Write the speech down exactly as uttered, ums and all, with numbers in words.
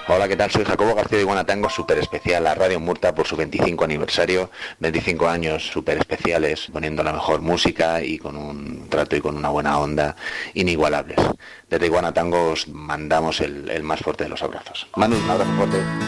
Hola, ¿qué tal? Soy Jacobo García de Iguanatango, súper especial a Radio Murta por su veinticinco aniversario, veinticinco años súper especiales, poniendo la mejor música y con un trato y con una buena onda inigualables. Desde Iguanatango os mandamos el, el más fuerte de los abrazos. Manu, un abrazo fuerte.